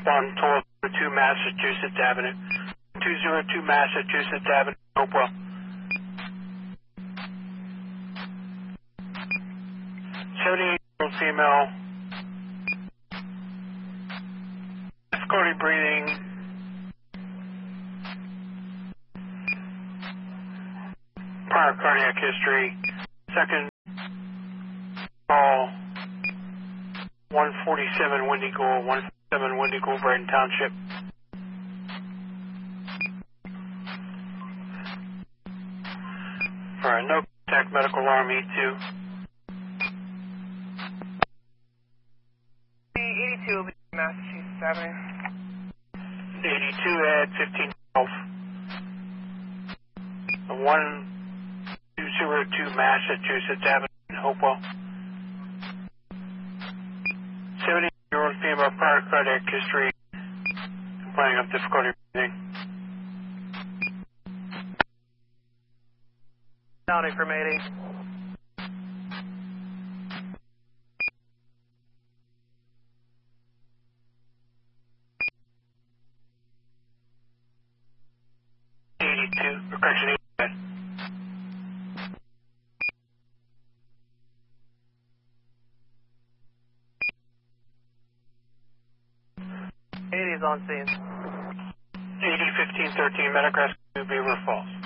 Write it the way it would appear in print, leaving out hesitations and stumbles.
on 202 Massachusetts Avenue. 202 Massachusetts Avenue, Hopewell. 78-year-old female. Difficulty breathing. Prior cardiac history. Second call. 147 Windy Gold, 147 Windy Gold, Brighton Township. Alright, no contact, medical alarm E2. 82 Massachusetts Avenue. 82 at 1512. 1202 Massachusetts Avenue, Hopewell. 70-year-old female, prior cardiac history, complaining of difficulty breathing. County from 80. Correction 80. 80 is on scene. 80-1513, Meadowgrass, Beaver Falls.